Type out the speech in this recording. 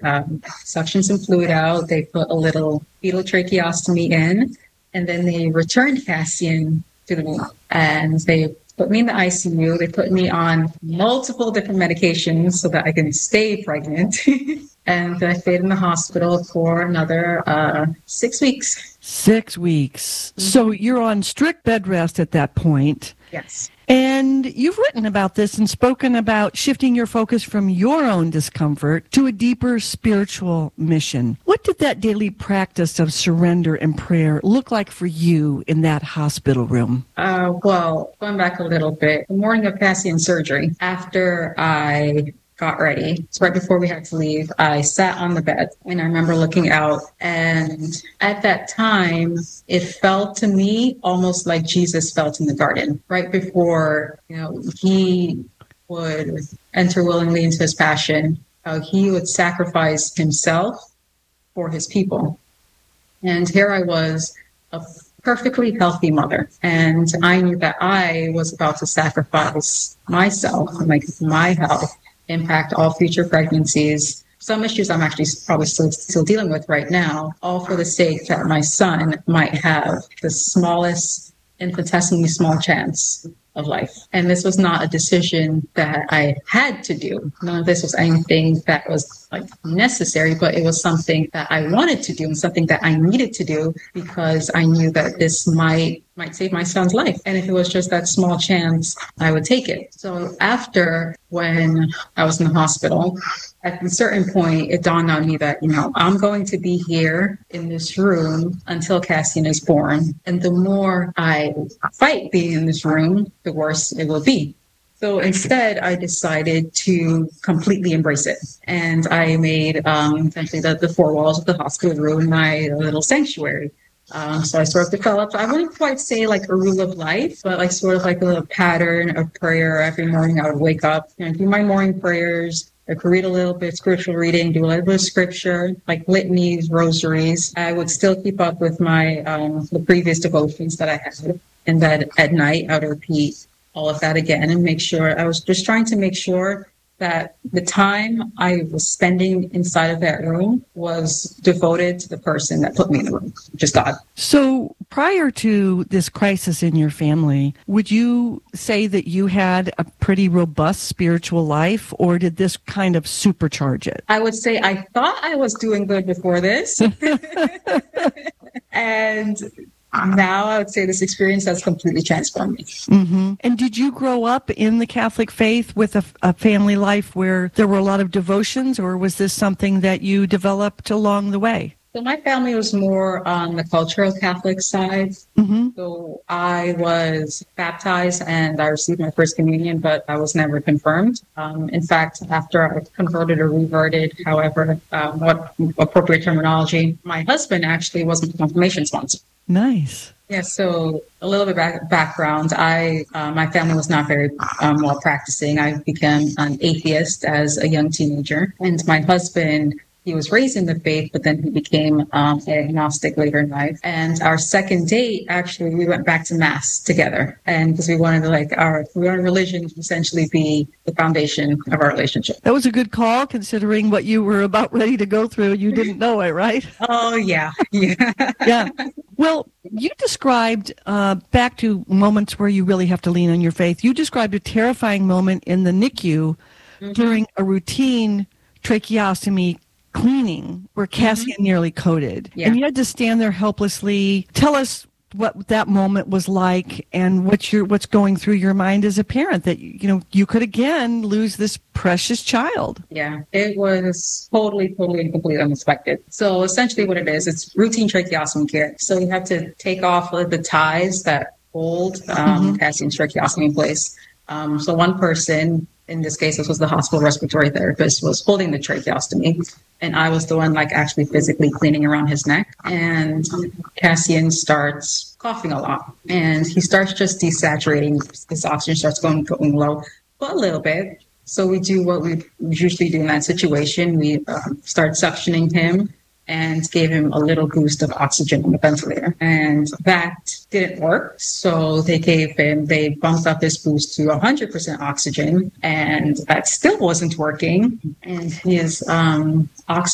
suction some fluid out. They put a little fetal tracheostomy in, and then they returned Cassian to the womb. And they put me in the ICU. They put me on multiple different medications so that I can stay pregnant. And I stayed in the hospital for another 6 weeks. 6 weeks. Mm-hmm. So you're on strict bed rest at that point. Yes. And you've written about this and spoken about shifting your focus from your own discomfort to a deeper spiritual mission. What did that daily practice of surrender and prayer look like for you in that hospital room? Well, going back a little bit, the morning of Cassian's surgery, after I got ready, so right before we had to leave, I sat on the bed and I remember looking out, and at that time it felt to me almost like Jesus felt in the garden right before he would enter willingly into his passion. He would sacrifice himself for his people, and here I was, a perfectly healthy mother, and I knew that I was about to sacrifice myself, like my health, impact all future pregnancies. Some issues I'm actually probably still dealing with right now, all for the sake that my son might have the smallest, infinitesimally small chance of life. And this was not a decision that I had to do. None of this was anything that was necessary, but it was something that I wanted to do and something that I needed to do because I knew that this might save my son's life. And if it was just that small chance, I would take it. So after, when I was in the hospital, at a certain point, it dawned on me that, I'm going to be here in this room until Cassian is born. And the more I fight being in this room, the worse it will be. So instead, I decided to completely embrace it. And I made essentially the four walls of the hospital room my little sanctuary. So I sort of developed, I wouldn't quite say like a rule of life, but like sort of like a little pattern of prayer. Every morning I would wake up and do my morning prayers. I could read a little bit of spiritual reading, do a little bit of scripture, like litanies, rosaries. I would still keep up with my the previous devotions that I had. And then at night, I would repeat all of that again and make sure, I was just trying to make sure that the time I was spending inside of that room was devoted to the person that put me in the room, which is God. So prior to this crisis in your family, would you say that you had a pretty robust spiritual life, or did this kind of supercharge it? I would say I thought I was doing good before this. And now I would say this experience has completely transformed me. Mm-hmm. And did you grow up in the Catholic faith with a family life where there were a lot of devotions, or was this something that you developed along the way? So my family was more on the cultural Catholic side. Mm-hmm. So I was baptized and I received my first communion, but I was never confirmed. In fact, after I converted or reverted, however, what appropriate terminology, my husband actually was my confirmation sponsor. Nice. Yeah, so a little bit background. My family was not very well practicing. I became an atheist as a young teenager, and my husband, he was raised in the faith, but then he became agnostic later in life. And our second date, actually, we went back to Mass together. And because we wanted religion to essentially be the foundation of our relationship. That was a good call, considering what you were about ready to go through. You didn't know it, right? Oh, yeah. Yeah. Well, you described, back to moments where you really have to lean on your faith, you described a terrifying moment in the NICU during a routine tracheostomy cleaning where Cassian nearly coded. Yeah. And you had to stand there helplessly. Tell us what that moment was like and what's going through your mind as a parent, that you could again lose this precious child. Yeah, it was totally and completely unexpected. So essentially what it is, it's routine tracheostomy care. So you have to take off the ties that hold Cassian's tracheostomy in place. So one person, in this case, this was the hospital respiratory therapist, was holding the tracheostomy, and I was the one actually physically cleaning around his neck. And Cassian starts coughing a lot, and he starts just desaturating. His oxygen starts going low, but a little bit. So we do what we usually do in that situation. We start suctioning him and gave him a little boost of oxygen on the ventilator. And that didn't work. So they bumped up this boost to 100% oxygen, and that still wasn't working. And his oxygen